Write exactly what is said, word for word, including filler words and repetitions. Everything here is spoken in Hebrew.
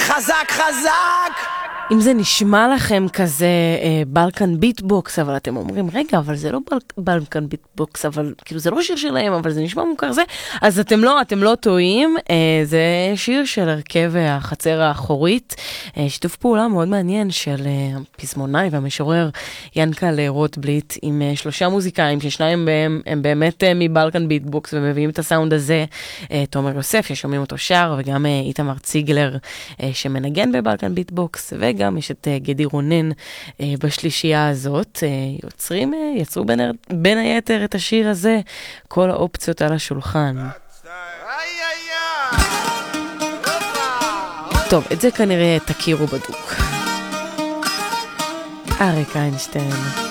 חזק חזק! אם זה נשמע לכם כזה אה, בלקן ביטבוקס, אבל אתם אומרים, רגע, אבל זה לא בל, בלקן ביטבוקס, אבל כאילו זה לא שיר שלהם, אבל זה נשמע מוכר זה, אז אתם לא, אתם לא טועים, אה, זה שיר של הרכב החצר האחורית, אה, שיתוף פעולה מאוד מעניין של אה, פזמונאי והמשורר ינקל רוטבליט, עם אה, שלושה מוזיקאים, ששניים בהם הם באמת אה, מבלקן ביטבוקס, ומביאים את הסאונד הזה, אה, תומר יוסף, ששומעים אותו שר, וגם אה, איתמר ציגלר, אה, שמנגן בבלקן ביטבוקס, ו גם יש את גדי רונן אה, בשלישייה הזאת, אה, יוצרים, אה, יצרו בין, בין היתר את השיר הזה, כל האופציות על השולחן. טוב, את זה כנראה תכירו בדוק. אריק איינשטיין.